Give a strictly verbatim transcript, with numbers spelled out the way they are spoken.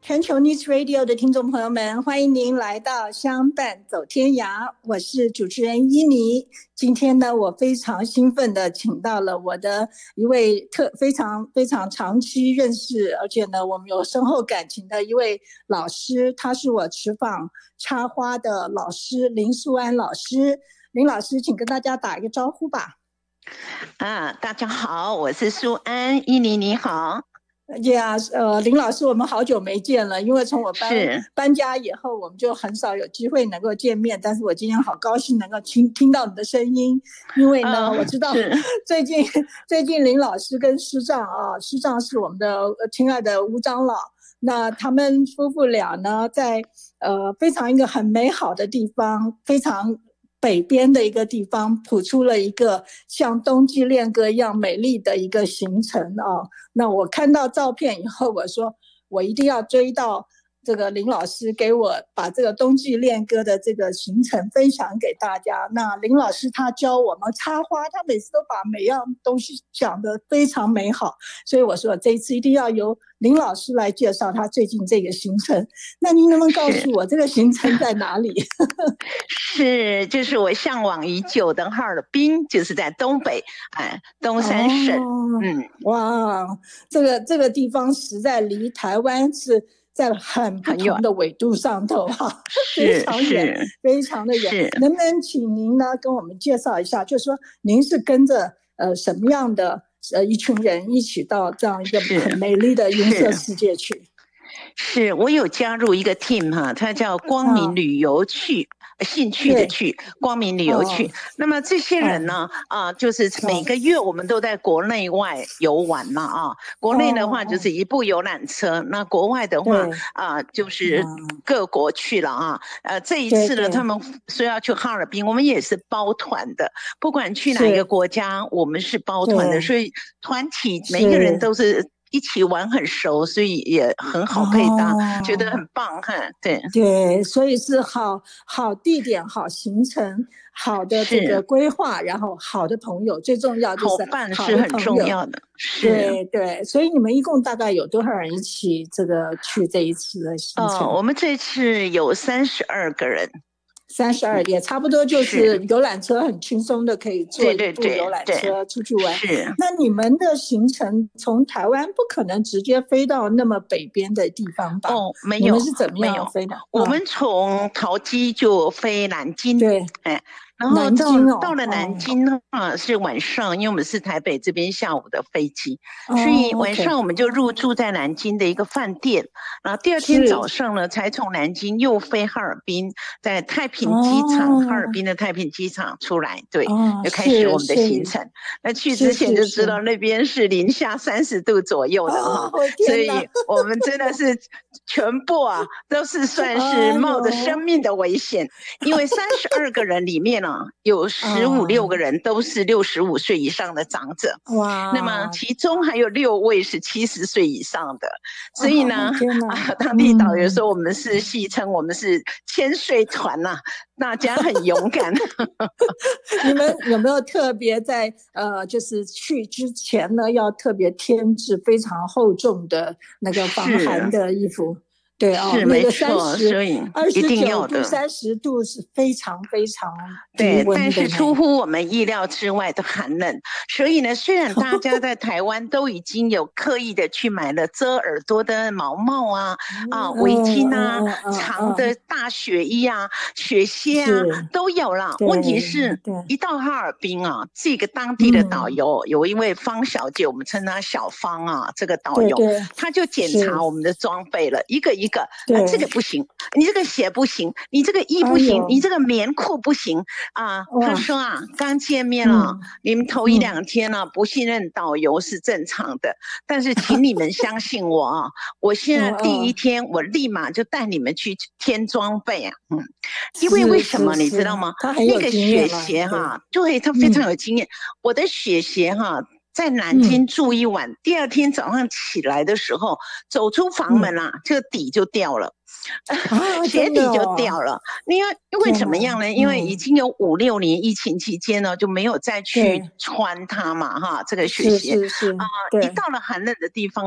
全球 News Radio 的听众朋友们，欢迎您来到相伴走天涯，我是主持人伊妮。今天呢，我非常兴奋的请到了我的一位特非常非常长期认识，而且呢我们有深厚感情的一位老师，他是我持坊插花的老师林素安老师。林老师，请跟大家打一个招呼吧。 啊，大家好，我是素安，伊妮你好。 呀、yeah, 呃，林老师，我们好久没见了，因为从我搬搬家以后，我们就很少有机会能够见面。但是我今天好高兴能够听听到你的声音，因为呢，呃、我知道最近最近林老师跟师丈啊，师丈是我们的亲爱的吴长老，那他们夫妇俩呢，在呃非常一个很美好的地方，非常北边的一个地方谱出了一个像冬季恋歌一样美丽的一个行程啊。那我看到照片以后，我说我一定要追到这个林老师给我把这个冬季恋歌的这个行程分享给大家。那林老师他教我们插花，他每次都把每样东西讲得非常美好，所以我说这一次一定要由林老师来介绍他最近这个行程。那您能不能告诉我这个行程在哪里？ 是，就是我向往已久的哈尔滨，就是在东北，哎，东三省。哦、 嗯，哇，这个这个地方实在离台湾是在很不同的纬度上头哈，非常远，非常的远。能不能请您呢跟我们介绍一下，就是说您是跟着呃什么样的呃一群人一起到这样一个很美丽的云色世界去？ 是, 是我有加入一个 team 哈，它叫光明旅游去。啊兴趣的去光明旅游去、哦、那么这些人呢啊、呃，就是每个月我们都在国内外游玩嘛啊，国内的话就是一部游览车、哦、那国外的话啊、呃、就是各国去了啊呃这一次呢他们说要去哈尔滨，我们也是包团的，不管去哪一个国家我们是包团的，所以团体每个人都是一起玩很熟，所以也很好配搭、哦、觉得很棒哈。对对，所以是好好地点、好行程、好的这个规划，然后好的朋友，最重要就是好的朋友， 好伴是很重要的。是， 对对，所以你们一共大概有多少人一起这个去这一次的行程？ 哦，我们这次有三十二个人。 三十二也差不多，就是游览车很轻松的可以坐一部游览车出去玩。 是， 那你们的行程从台湾不可能直接飞到那么北边的地方吧？ 哦，没有， 你们是怎么样飞的？ 我们从桃机就飞南京，对，哎。然后到、 哦、 到了南京的话是晚上，因为我们是台北这边下午的飞机，哦、所以晚上我们就入住在南京的一个饭店，然后第二天早上呢才从南京又飞哈尔滨，在太平机场、哦、哈尔滨的太平机场出来，对，哦、就开始我们的行程。那去之前就知道那边是零下三十度左右的哈、哦，所以我们真的是全部啊都是算是冒着生命的危险，因为三十二个人里面呢、啊。有十五六个人都是六十五岁以上的长者，哇！那么其中还有六位是七十岁以上的，所以呢，啊，当地导游说我们是戏称我们是千岁团呐、啊，大家很勇敢。 你们有没有特别在呃，就是去之前呢，要特别添置非常厚重的那个防寒的衣服？对啊、哦， 是没错，所以一定要的。 三十度是非常非常对，但是出乎我们意料之外的寒冷。所以呢，虽然大家在台湾都已经有刻意的去买了遮耳朵的毛帽啊、啊围巾啊、嗯、长的大雪衣啊、雪靴啊都有啦。问题是，一到哈尔滨啊，这个当地的导游、嗯、有一位方小姐，我们称她小方啊，这个导游，他就检查我们的装备了，一个一个。啊，这个不行，你这个鞋不行，你这个衣不行，哎、你这个棉裤不行啊。他说啊，刚见面了、嗯，你们头一两天呢、啊嗯、不信任导游是正常的，但是请你们相信我啊，我现在第一天我立马就带你们去添装备啊，嗯，因为为什么你知道吗？那个雪鞋哈、啊，对，他非常有经验，嗯、我的雪鞋哈、啊。在南京住一晚、嗯，第二天早上起来的时候，走出房门啊，嗯、这个底就掉了，啊、鞋底就掉了。因为因为怎么样呢？因为已经有五六年疫情期间呢，就没有再去穿它嘛，哈，这个雪鞋啊，一到了寒冷的地方。